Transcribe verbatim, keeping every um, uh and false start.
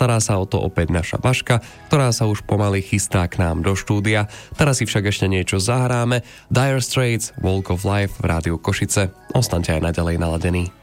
postará sa o to opäť naša Vaška, ktorá sa už pomaly chystá k nám do štúdia. Teraz si však ešte niečo zahráme. Dire Straits, Walk of Life v rádiu Košice. Ostaňte aj naďalej naladení.